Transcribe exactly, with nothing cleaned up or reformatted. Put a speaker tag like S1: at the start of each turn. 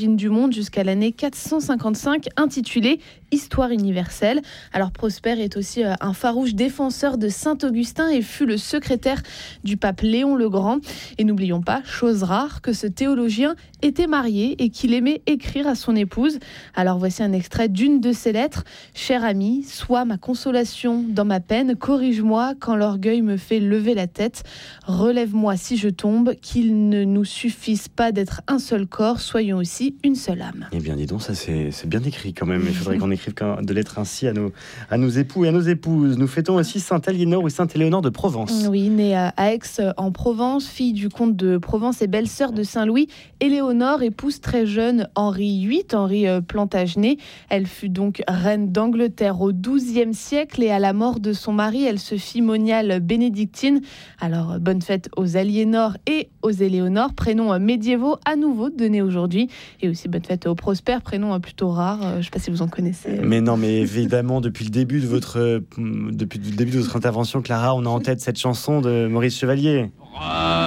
S1: du monde jusqu'à l'année quatre cent cinquante-cinq, intitulée Histoire universelle. Alors Prosper est aussi un farouche défenseur de Saint-Augustin et fut le secrétaire du pape Léon le Grand. Et n'oublions pas, chose rare, que ce théologien était marié et qu'il aimait écrire à son épouse. Alors voici un extrait d'une de ses lettres. « Cher ami, sois ma consolation dans ma peine, corrige-moi quand l'orgueil me fait lever la tête, relève-moi si je tombe, qu'il ne nous suffise pas d'être un seul corps, soyons aussi une seule âme. »
S2: Eh bien dis donc, ça c'est, c'est bien écrit quand même. Il faudrait qu'on écrive de lettres ainsi à nos, à nos époux et à nos épouses. Nous fêtons aussi Sainte Aliénor ou Sainte Éléonore de Provence.
S1: Oui, née à Aix en Provence, fille du comte de Provence et belle-sœur de Saint-Louis, Éléonore épouse très jeune Henri huit, Henri Plantagenet. Elle fut donc reine d'Angleterre au douzième siècle et à la mort de son mari, elle se fit moniale bénédictine. Alors bonne fête aux Aliénor et aux Éléonore, prénoms médiévaux à nouveau donnés aujourd'hui. Et aussi bonne fête aux Prosper, prénom plutôt rare. Je ne sais pas si vous en connaissez.
S2: Mais non, mais évidemment, depuis le début de votre, euh, depuis le début de votre intervention, Clara, on a en tête cette chanson de Maurice Chevalier.